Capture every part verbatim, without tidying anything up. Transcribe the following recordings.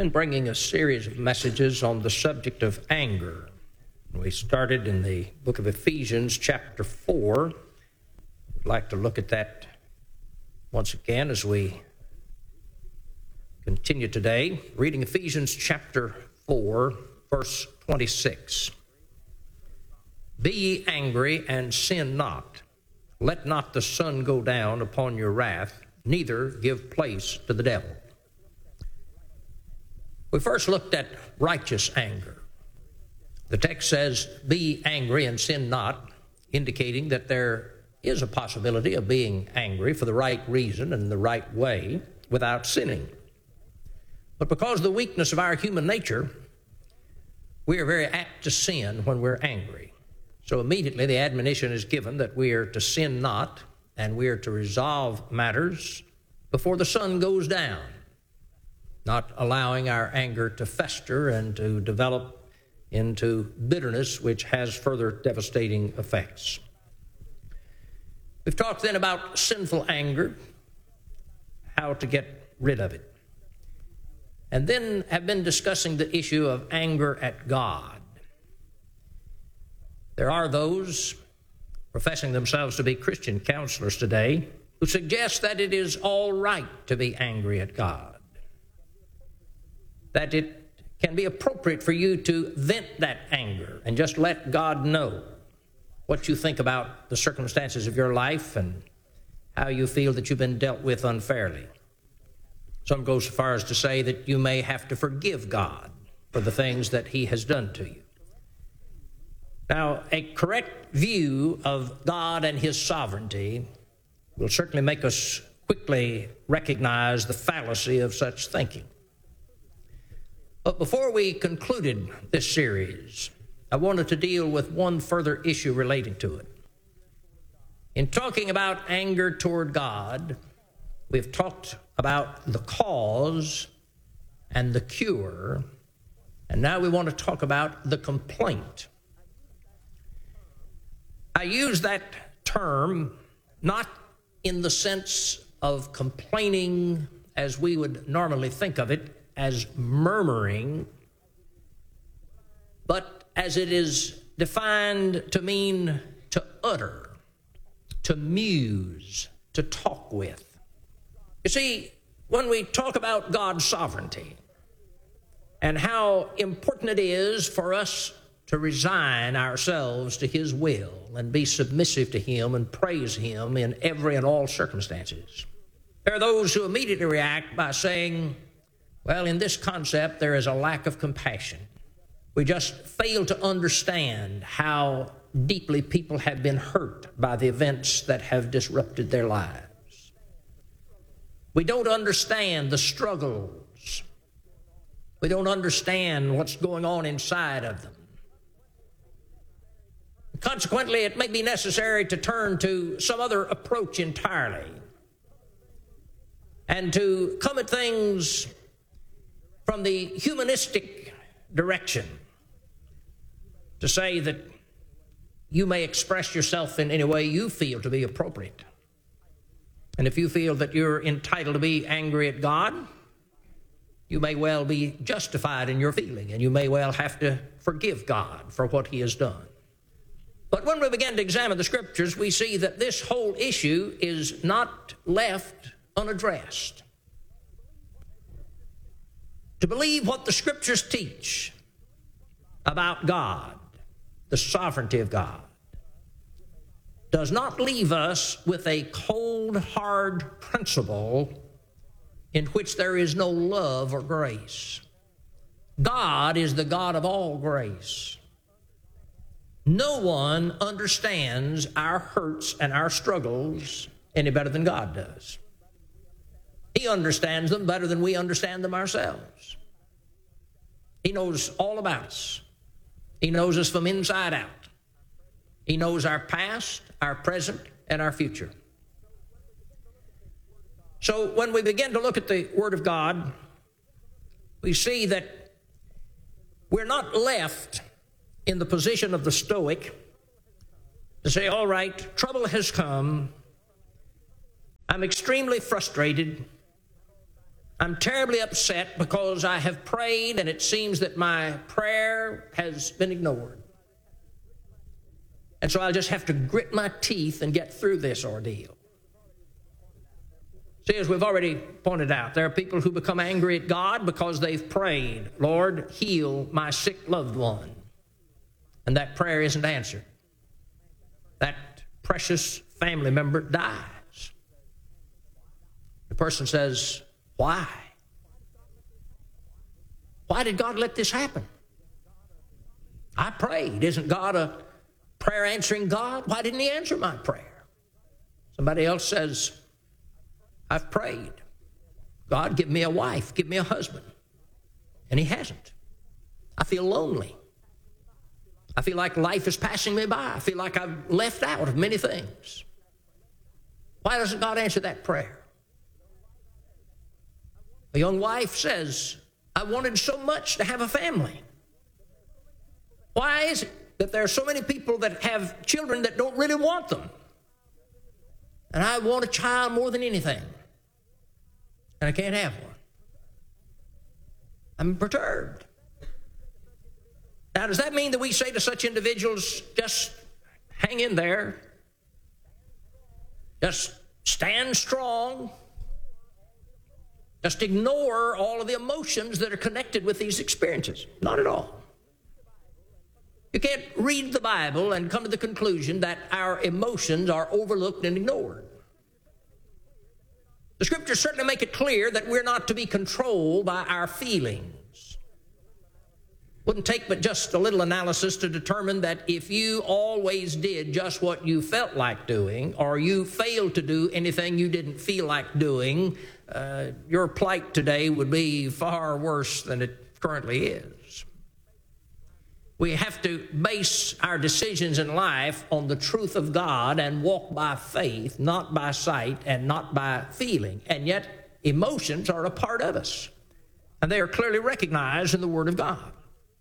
been bringing a series of messages on the subject of anger. We started in the book of Ephesians, chapter four. I'd like to look at that once again as we continue today, reading Ephesians chapter four, verse twenty-six. Be ye angry and sin not. Let not the sun go down upon your wrath, neither give place to the devil. We first looked at righteous anger. The text says, be ye angry and sin not, indicating that there is a possibility of being angry for the right reason and the right way without sinning. But because of the weakness of our human nature, we are very apt to sin when we're angry. So immediately the admonition is given that we are to sin not, and we are to resolve matters before the sun goes down, not allowing our anger to fester and to develop into bitterness, which has further devastating effects. We've talked then about sinful anger, how to get rid of it, and then have been discussing the issue of anger at God. There are those professing themselves to be Christian counselors today who suggest that it is all right to be angry at God, that it can be appropriate for you to vent that anger and just let God know what you think about the circumstances of your life and how you feel that you've been dealt with unfairly. Some go so far as to say that you may have to forgive God for the things that he has done to you. Now, a correct view of God and his sovereignty will certainly make us quickly recognize the fallacy of such thinking. But before we concluded this series, I wanted to deal with one further issue relating to it. In talking about anger toward God, we've talked about the cause and the cure, and now we want to talk about the complaint. I use that term not in the sense of complaining as we would normally think of it, as murmuring, but as it is defined to mean to utter, to muse, to talk with. You see, when we talk about God's sovereignty and how important it is for us to resign ourselves to his will and be submissive to him and praise him in every and all circumstances, there are those who immediately react by saying, well, in this concept, there is a lack of compassion. We just fail to understand how deeply people have been hurt by the events that have disrupted their lives. We don't understand the struggles. We don't understand what's going on inside of them. Consequently, it may be necessary to turn to some other approach entirely and to come at things from the humanistic direction, to say that you may express yourself in any way you feel to be appropriate. And if you feel that you're entitled to be angry at God, you may well be justified in your feeling, and you may well have to forgive God for what he has done. But when we begin to examine the scriptures, we see that this whole issue is not left unaddressed. To believe what the scriptures teach about God, the sovereignty of God, does not leave us with a cold, hard principle in which there is no love or grace. God is the God of all grace. No one understands our hurts and our struggles any better than God does. He understands them better than we understand them ourselves. He knows all about us. He knows us from inside out. He knows our past, our present, and our future. So when we begin to look at the Word of God, we see that we're not left in the position of the Stoic to say, all right, trouble has come. I'm extremely frustrated. I'm terribly upset because I have prayed and it seems that my prayer has been ignored. And so I'll just have to grit my teeth and get through this ordeal. See, as we've already pointed out, there are people who become angry at God because they've prayed, Lord, heal my sick loved one. And that prayer isn't answered. That precious family member dies. The person says, why? Why did God let this happen? I prayed. Isn't God a prayer answering God? Why didn't he answer my prayer? Somebody else says, I've prayed. God, give me a wife, give me a husband. And he hasn't. I feel lonely. I feel like life is passing me by. I feel like I've left out of many things. Why doesn't God answer that prayer? A young wife says, I wanted so much to have a family. Why is it that there are so many people that have children that don't really want them? And I want a child more than anything. And I can't have one. I'm perturbed. Now, does that mean that we say to such individuals, just hang in there? Just stand strong? Just ignore all of the emotions that are connected with these experiences? Not at all. You can't read the Bible and come to the conclusion that our emotions are overlooked and ignored. The Scriptures certainly make it clear that we're not to be controlled by our feelings. Wouldn't take but just a little analysis to determine that if you always did just what you felt like doing, or you failed to do anything you didn't feel like doing, uh, your plight today would be far worse than it currently is. We have to base our decisions in life on the truth of God and walk by faith, not by sight and not by feeling. And yet, emotions are a part of us, and they are clearly recognized in the Word of God.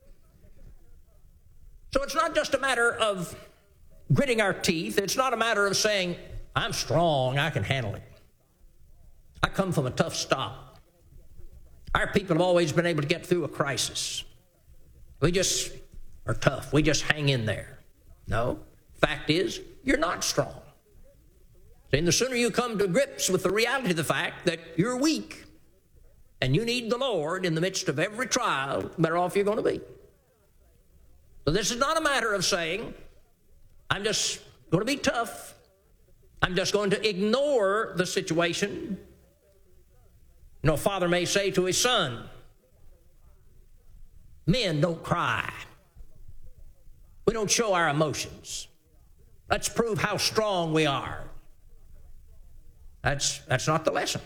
So it's not just a matter of gritting our teeth. It's not a matter of saying, I'm strong, I can handle it. I come from a tough stock. Our people have always been able to get through a crisis. We just are tough. We just hang in there. No. Fact is, you're not strong. And the sooner you come to grips with the reality of the fact that you're weak and you need the Lord in the midst of every trial, the better off you're going to be. So this is not a matter of saying, I'm just going to be tough. I'm just going to ignore the situation. You know, a father may say to his son, men don't cry. We don't show our emotions. Let's prove how strong we are. That's, that's not the lesson.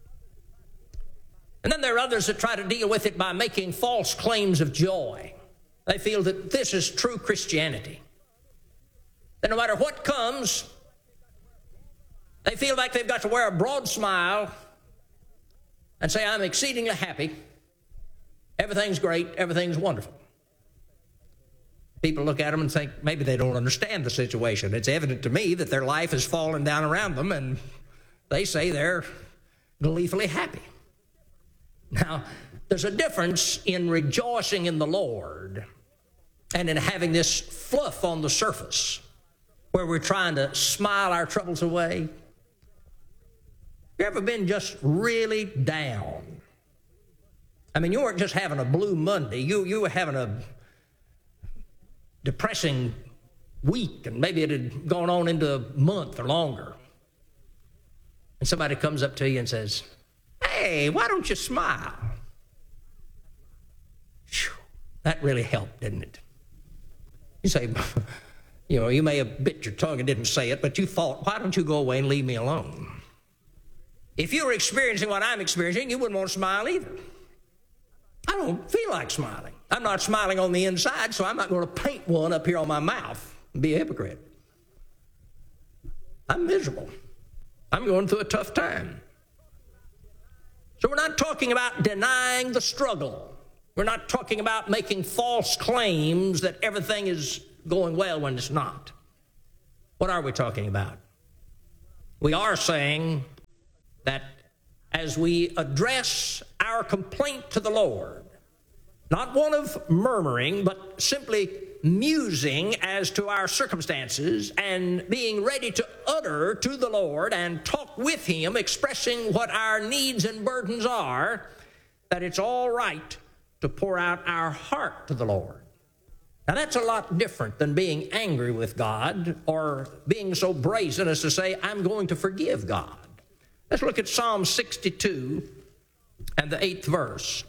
And then there are others that try to deal with it by making false claims of joy. They feel that this is true Christianity. That no matter what comes, they feel like they've got to wear a broad smile and say, I'm exceedingly happy. Everything's great. Everything's wonderful. People look at them and think maybe they don't understand the situation. It's evident to me that their life has fallen down around them, and they say they're gleefully happy. Now, there's a difference in rejoicing in the Lord and in having this fluff on the surface where we're trying to smile our troubles away. You ever been just really down? I mean, you weren't just having a blue Monday. You, you were having a depressing week, and maybe it had gone on into a month or longer. And somebody comes up to you and says, hey, why don't you smile? Whew, that really helped, didn't it? You say, you know, you may have bit your tongue and didn't say it, but you thought, why don't you go away and leave me alone? If you were experiencing what I'm experiencing, you wouldn't want to smile either. I don't feel like smiling. I'm not smiling on the inside, so I'm not going to paint one up here on my mouth and be a hypocrite. I'm miserable. I'm going through a tough time. So we're not talking about denying the struggle. We're not talking about making false claims that everything is going well when it's not. What are we talking about? We are saying that as we address our complaint to the Lord. Not one of murmuring, but simply musing as to our circumstances and being ready to utter to the Lord and talk with Him, expressing what our needs and burdens are, that it's all right to pour out our heart to the Lord. Now that's a lot different than being angry with God or being so brazen as to say, I'm going to forgive God. Let's look at Psalm sixty-two and the eighth verse.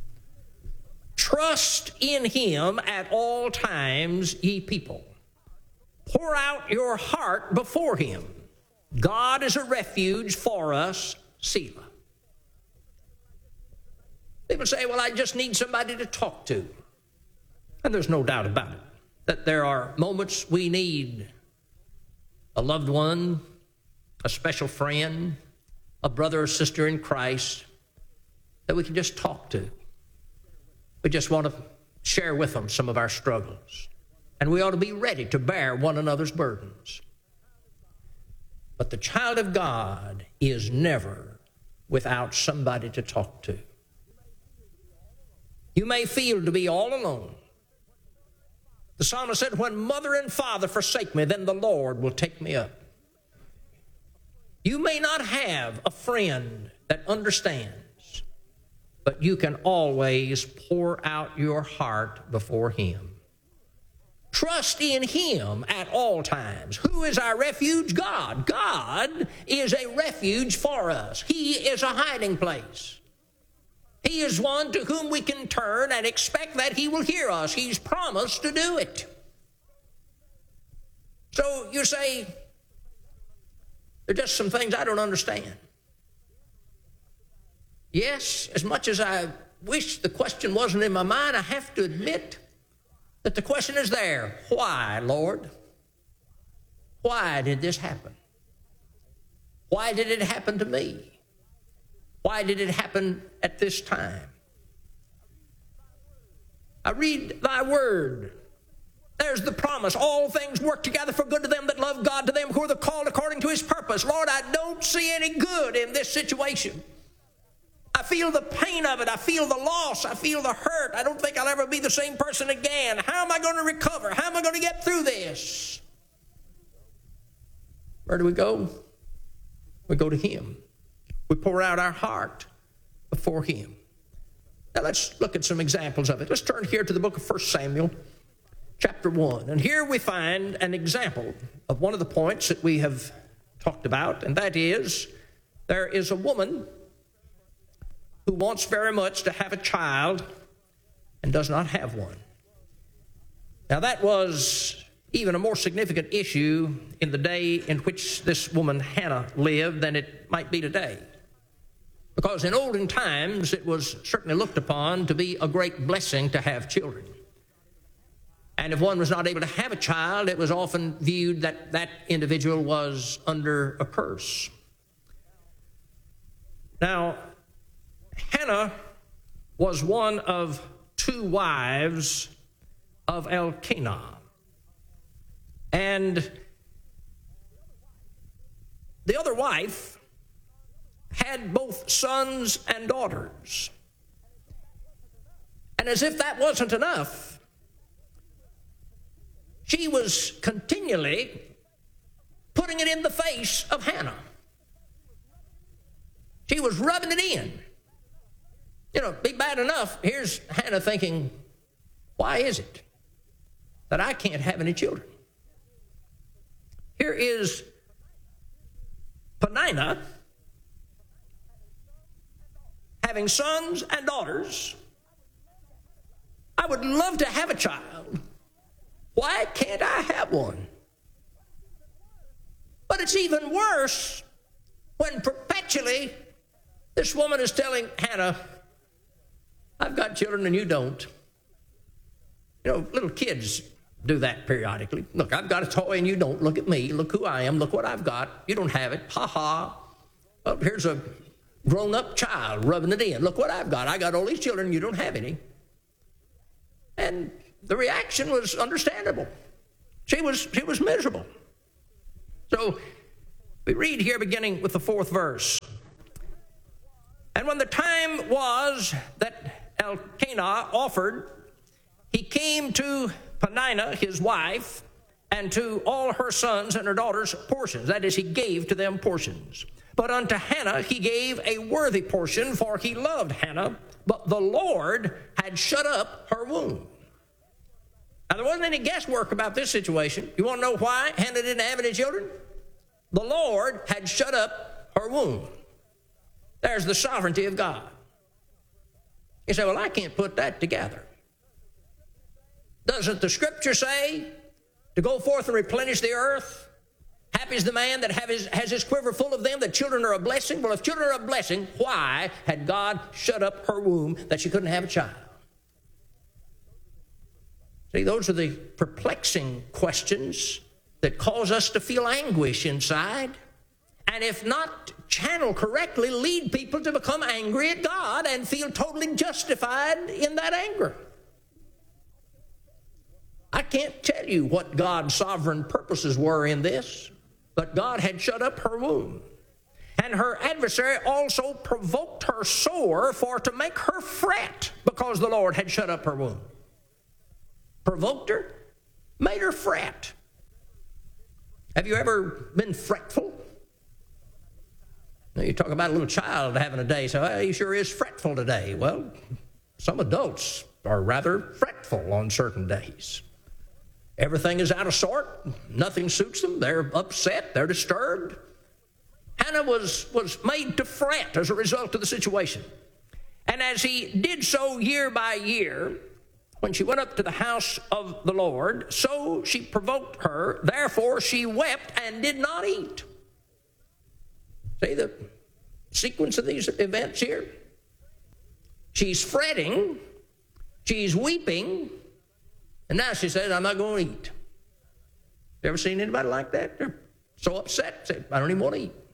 Trust in Him at all times, ye people. Pour out your heart before Him. God is a refuge for us, Selah. People say, well, I just need somebody to talk to. And there's no doubt about it, that there are moments we need a loved one, a special friend, a brother or sister in Christ that we can just talk to. We just want to share with them some of our struggles. And we ought to be ready to bear one another's burdens. But the child of God is never without somebody to talk to. You may feel to be all alone. The psalmist said, when mother and father forsake me, then the Lord will take me up. You may not have a friend that understands, but you can always pour out your heart before Him. Trust in Him at all times. Who is our refuge? God. God is a refuge for us. He is a hiding place. He is one to whom we can turn and expect that He will hear us. He's promised to do it. So you say, there are just some things I don't understand. Yes, as much as I wish the question wasn't in my mind, I have to admit that the question is there. Why, Lord? Why did this happen? Why did it happen to me? Why did it happen at this time? I read thy word. There's the promise. All things work together for good to them that love God, to them who are the called according to His purpose. Lord, I don't see any good in this situation. I feel the pain of it. I feel the loss. I feel the hurt. I don't think I'll ever be the same person again. How am I going to recover? How am I going to get through this? Where do we go? We go to Him. We pour out our heart before Him. Now let's look at some examples of it. Let's turn here to the book of First Samuel, chapter one. And here we find an example of one of the points that we have talked about, and that is, there is a woman who wants very much to have a child and does not have one. Now that was even a more significant issue in the day in which this woman Hannah lived than it might be today. Because in olden times, it was certainly looked upon to be a great blessing to have children. And if one was not able to have a child, it was often viewed that that individual was under a curse. Now, Hannah was one of two wives of Elkanah. And the other wife had both sons and daughters. And as if that wasn't enough, she was continually putting it in the face of Hannah. She was rubbing it in. You know, be bad enough. Here's Hannah thinking, why is it that I can't have any children? Here is Peninnah having sons and daughters. I would love to have a child. Why can't I have one? But it's even worse when perpetually this woman is telling Hannah, I've got children and you don't. You know, little kids do that periodically. Look, I've got a toy and you don't. Look at me. Look who I am. Look what I've got. You don't have it. Ha ha. Well, here's a grown-up child rubbing it in. Look what I've got. I got all these children and you don't have any. And the reaction was understandable. She was, she was miserable. So we read here beginning with the fourth verse. And when the time was that Elkanah offered, he came to Peninnah, his wife, and to all her sons and her daughters portions. That is, he gave to them portions. But unto Hannah he gave a worthy portion, for he loved Hannah, but the Lord had shut up her womb. Now, there wasn't any guesswork about this situation. You want to know why Hannah didn't have any children? The Lord had shut up her womb. There's the sovereignty of God. You say, well, I can't put that together. Doesn't the Scripture say to go forth and replenish the earth? Happy is the man that have his, has his quiver full of them, that children are a blessing. Well, if children are a blessing, why had God shut up her womb that she couldn't have a child? See, those are the perplexing questions that cause us to feel anguish inside. And if not channeled correctly, lead people to become angry at God and feel totally justified in that anger. I can't tell you what God's sovereign purposes were in this, but God had shut up her womb. And her adversary also provoked her sore for to make her fret, because the Lord had shut up her womb. Provoked her, made her fret. Have you ever been fretful? Now, you talk about a little child having a day, so well, he sure is fretful today. Well, some adults are rather fretful on certain days. Everything is out of sort. Nothing suits them. They're upset. They're disturbed. Hannah was, was made to fret as a result of the situation. And as he did so year by year, when she went up to the house of the Lord, so she provoked her. Therefore she wept and did not eat. See the sequence of these events here? She's fretting. She's weeping. And now she says, I'm not going to eat. You ever seen anybody like that? They're so upset. Say, I don't even want to eat.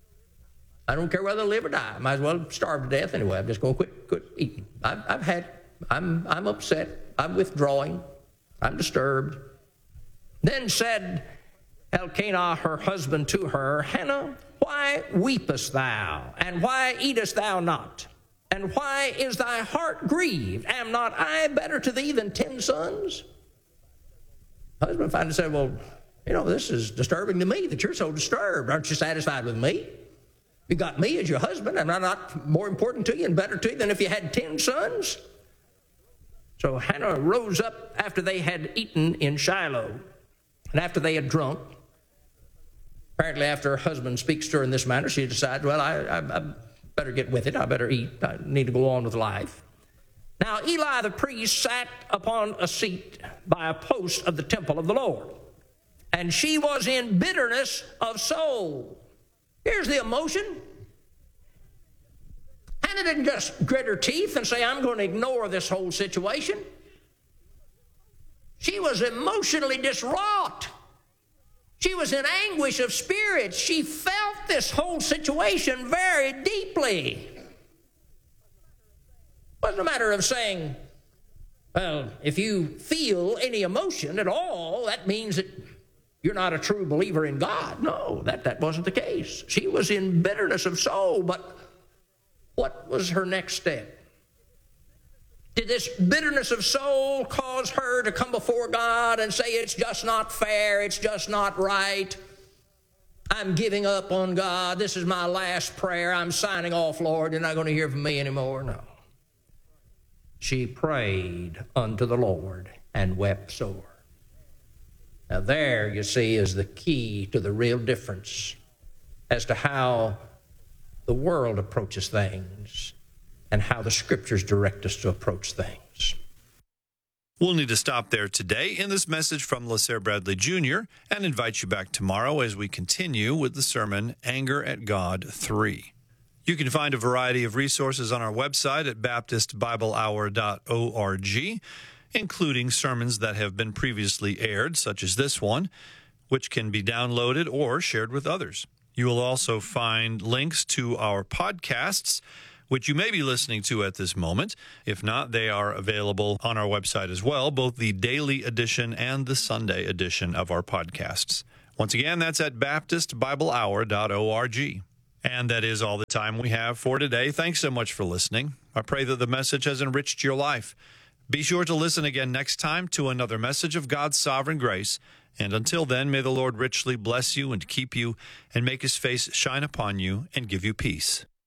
I don't care whether I live or die. I might as well starve to death anyway. I'm just going to quit, quit eating. I've, I've had I'm, I'm upset. I'm withdrawing. I'm disturbed. Then said Elkanah, her husband, to her, Hannah, why weepest thou? And why eatest thou not? And why is thy heart grieved? Am not I better to thee than ten sons? Husband finally said, well, you know, this is disturbing to me that you're so disturbed. Aren't you satisfied with me? You got me as your husband. Am I not more important to you and better to you than if you had ten sons? So Hannah rose up after they had eaten in Shiloh, and after they had drunk. Apparently after her husband speaks to her in this manner, she decides, well, I, I, I better get with it. I better eat. I need to go on with life. Now Eli the priest sat upon a seat by a post of the temple of the Lord, and she was in bitterness of soul. Here's the emotion. Hannah didn't just grit her teeth and say, I'm going to ignore this whole situation. She was emotionally distraught. She was in anguish of spirit. She felt this whole situation very deeply. It wasn't a matter of saying, well, if you feel any emotion at all, that means that you're not a true believer in God. No, that, that wasn't the case. She was in bitterness of soul, but what was her next step? Did this bitterness of soul cause her to come before God and say, it's just not fair, it's just not right, I'm giving up on God, this is my last prayer, I'm signing off, Lord, you're not going to hear from me anymore? No. She prayed unto the Lord and wept sore. Now there, you see, is the key to the real difference as to how the world approaches things and how the Scriptures direct us to approach things. We'll need to stop there today in this message from LaSalle Bradley Junior and invite you back tomorrow as we continue with the sermon, Anger at God three. You can find a variety of resources on our website at baptist bible hour dot org, including sermons that have been previously aired, such as this one, which can be downloaded or shared with others. You will also find links to our podcasts, which you may be listening to at this moment. If not, they are available on our website as well, both the daily edition and the Sunday edition of our podcasts. Once again, that's at baptist bible hour dot org. And that is all the time we have for today. Thanks so much for listening. I pray that the message has enriched your life. Be sure to listen again next time to another message of God's sovereign grace. And until then, may the Lord richly bless you and keep you and make his face shine upon you and give you peace.